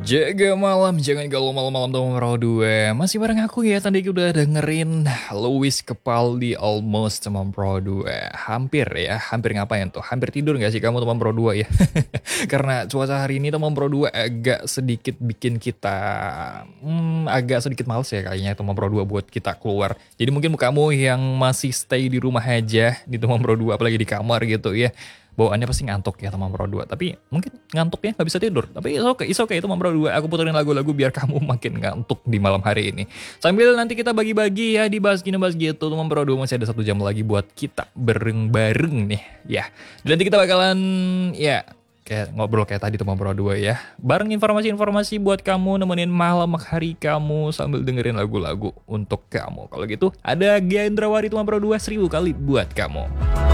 Jaga malam, jangan galau malam-malam dong Pro 2. Masih bareng aku ya, tadi udah dengerin Luis Capaldi Almost teman Pro 2. Hampir ya, hampir ngapain tuh? Hampir tidur gak sih kamu teman Pro 2 ya? Karena cuaca hari ini teman Pro 2 agak sedikit bikin kita agak sedikit males ya kayaknya teman Pro 2 buat kita keluar. Jadi mungkin kamu yang masih stay di rumah aja di teman Pro 2 apalagi di kamar gitu ya. Bawaannya pasti ngantuk ya teman Pro 2. Tapi mungkin ngantuknya nggak bisa tidur. Tapi it's okay teman Pro 2. Aku puterin lagu-lagu biar kamu makin ngantuk di malam hari ini. Sambil nanti kita bagi-bagi ya, dibahas gini bahas gitu. Teman Pro 2 masih ada 1 jam lagi buat kita bareng-bareng nih ya. Dan nanti kita bakalan ya kayak ngobrol kayak tadi teman Pro 2 ya. Bareng informasi-informasi buat kamu, nemenin malam hari kamu sambil dengerin lagu-lagu untuk kamu. Kalau gitu ada Gendrawari teman Pro 2 1000 kali buat kamu.